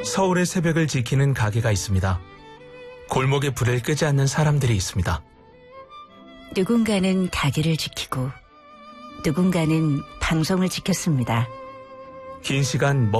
서울의 새벽을 지키는 가게가 있습니다. 골목에 불을 끄지 않는 사람들이 있습니다. 누군가는 가게를 지키고 누군가는 방송을 지켰습니다. 긴 시간